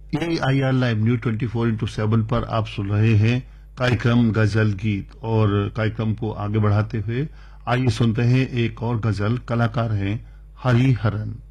AIR live news 24/7 पर आप सुन रहे हैं कार्यक्रम गजल गीत। और कार्यक्रम को आगे बढ़ाते हुए आइए सुनते हैं एक और गजल। कलाकार हैं हरिहरन।